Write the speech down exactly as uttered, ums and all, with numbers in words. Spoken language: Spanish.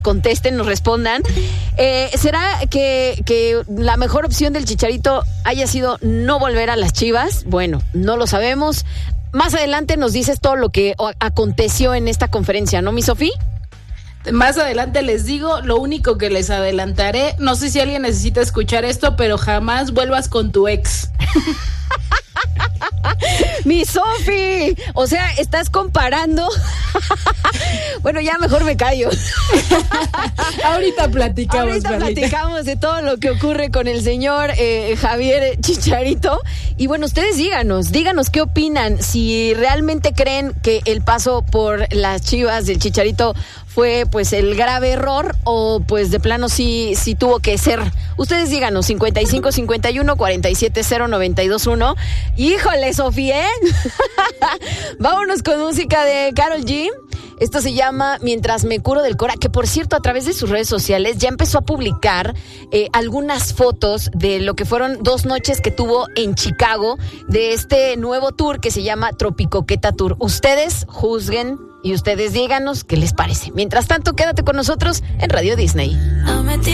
contesten, nos respondan. Eh, ¿Será que, que la mejor opción del Chicharito haya sido no volver a las Chivas? Bueno, no lo sabemos. Más adelante nos dices todo lo que aconteció en esta conferencia, ¿no, mi Sofi? Más adelante les digo, lo único que les adelantaré, no sé si alguien necesita escuchar esto, pero jamás vuelvas con tu ex. Mi Sofi, o sea, estás comparando. Bueno, ya mejor me callo. Ahorita platicamos. Ahorita Carlita. platicamos de todo lo que ocurre con el señor eh, Javier Chicharito. Y bueno, ustedes díganos, díganos qué opinan, si realmente creen que el paso por las Chivas del Chicharito fue pues el grave error o pues de plano sí, sí tuvo que ser. Ustedes díganos, cincuenta y cinco cincuenta y uno cuarenta y siete cero noventa y dos uno. Híjole, Sofía, ¿eh? Vámonos con música de Karol G. Esto se llama Mientras me curo del cora, que por cierto a través de sus redes sociales ya empezó a publicar eh, algunas fotos de lo que fueron dos noches que tuvo en Chicago de este nuevo tour que se llama Tropicoqueta Tour. Ustedes juzguen y ustedes díganos qué les parece. Mientras tanto, quédate con nosotros en Radio Disney.